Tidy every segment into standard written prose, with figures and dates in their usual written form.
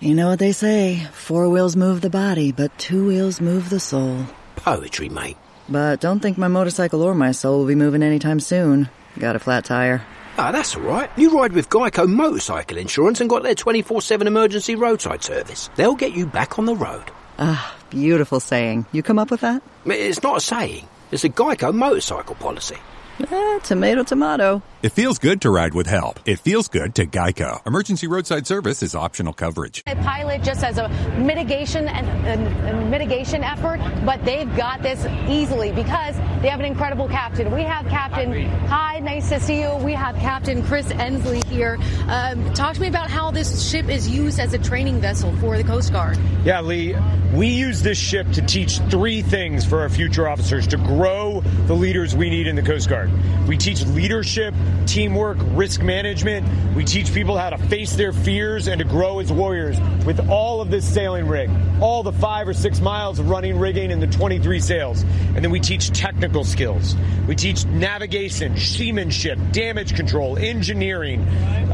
You know what they say, 4 wheels move the body, but 2 wheels move the soul. Poetry, mate. But don't think my motorcycle or my soul will be moving anytime soon. Got a flat tire. Ah, that's all right. You ride with Geico Motorcycle Insurance and got their 24/7 emergency roadside service. They'll get you back on the road. Ah, beautiful saying. You come up with that? It's not a saying. It's a Geico motorcycle policy. Tomato, tomato. It feels good to ride with help. It feels good to Geico. Emergency roadside service is optional coverage. A pilot just as a mitigation and mitigation effort, but they've got this easily because they have an incredible captain. We have Captain. Hi, nice to see you. We have Captain Chris Ensley here. Talk to me about how this ship is used as a training vessel for the Coast Guard. Yeah, Lee, we use this ship to teach 3 things for our future officers to grow the leaders we need in the Coast Guard. We teach leadership, teamwork, risk management. We teach people how to face their fears and to grow as warriors with all of this sailing rig, all the 5 or 6 miles of running rigging and the 23 sails. And then we teach technical skills. We teach navigation, seamanship, damage control, engineering.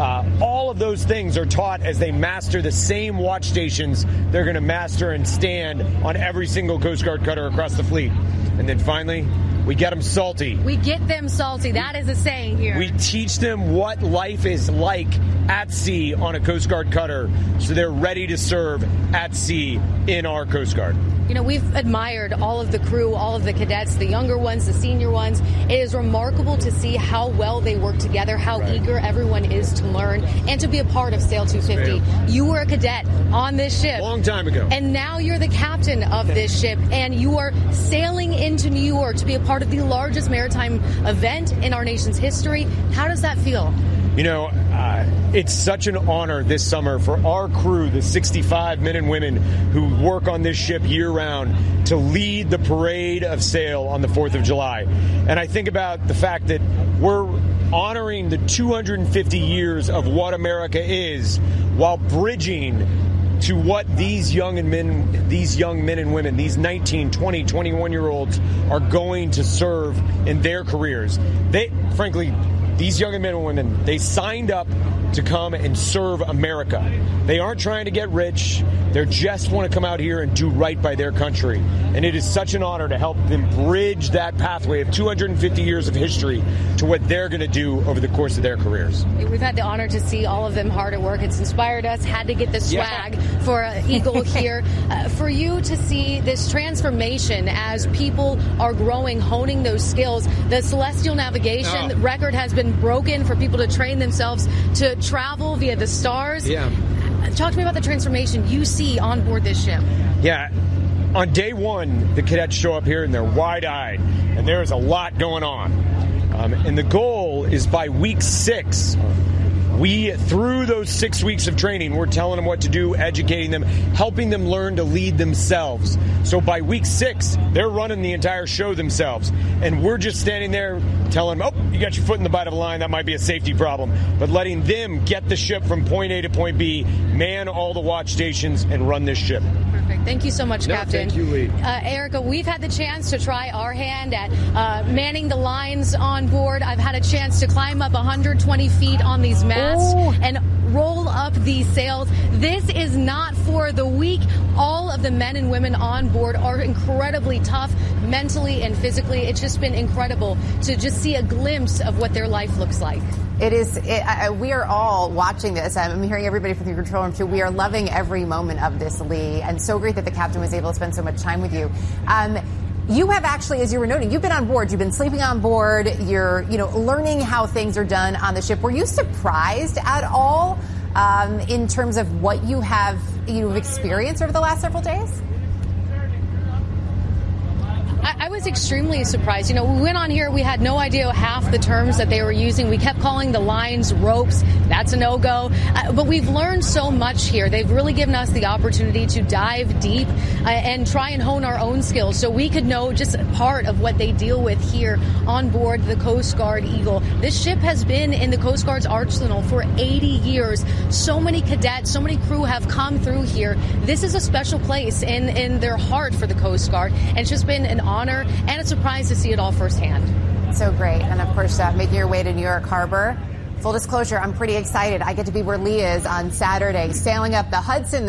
All of those things are taught as they master the same watch stations they're going to master and stand on every single Coast Guard cutter across the fleet. And then finally, we get them salty. We get them salty. That is a saying here. We teach them what life is like at sea on a Coast Guard cutter so they're ready to serve at sea in our Coast Guard. You know, we've admired all of the crew, all of the cadets, the younger ones, the senior ones. It is remarkable to see how well they work together, how eager everyone is to learn and to be a part of Sail 250. You were a cadet on this ship. Long time ago. And now you're the captain of this ship, and you are sailing into New York to be a part of the largest maritime event in our nation's history. How does that feel? You know, it's such an honor this summer for our crew, the 65 men and women who work on this ship year-round, to lead the parade of sail on the 4th of July. And I think about the fact that we're honoring the 250 years of what America is while bridging to what these young men and women, these 19, 20, 21-year-olds are going to serve in their careers. Frankly, these young men and women, they signed up to come and serve America. They aren't trying to get rich. They just want to come out here and do right by their country. And it is such an honor to help them bridge that pathway of 250 years of history to what they're going to do over the course of their careers. We've had the honor to see all of them hard at work. It's inspired us, had to get the swag for Eagle here. For you to see this transformation as people are growing, honing those skills, the celestial navigation record has been broken for people to train themselves to travel via the stars. Talk to me about the transformation you see on board this ship. Yeah. On day 1, the cadets show up here and they're wide-eyed, and there's a lot going on. And the goal is by week 6, through those 6 weeks of training, we're telling them what to do, educating them, helping them learn to lead themselves. So by week 6, they're running the entire show themselves. And we're just standing there telling them, you got your foot in the bite of the line, that might be a safety problem. But letting them get the ship from point A to point B, man all the watch stations, and run this ship. Perfect. Thank you so much, Captain. Thank you, Lee. Erica, we've had the chance to try our hand at manning the lines on board. I've had a chance to climb up 120 feet on these masts and roll up these sails. This is not for the weak. All of the men and women on board are incredibly tough mentally and physically. It's just been incredible to just see a glimpse of what their life looks like. It is. We are all watching this. I'm hearing everybody from the control room too. We are loving every moment of this, Lee, and so great that the captain was able to spend so much time with you. You have actually, as you were noting, you've been on board. You've been sleeping on board. You're, learning how things are done on the ship. Were you surprised at all in terms of what you've experienced over the last several days? I was extremely surprised. We went on here, we had no idea half the terms that they were using. We kept calling the lines ropes. That's a no-go. But we've learned so much here. They've really given us the opportunity to dive deep and try and hone our own skills so we could know just part of what they deal with here on board the Coast Guard Eagle. This ship has been in the Coast Guard's arsenal for 80 years. So many cadets, so many crew have come through here. This is a special place in their heart for the Coast Guard. And it's just been an honor and a surprise to see it all firsthand. So great. And of course, making your way to New York Harbor. Full disclosure, I'm pretty excited. I get to be where Lee is on Saturday, sailing up the Hudson.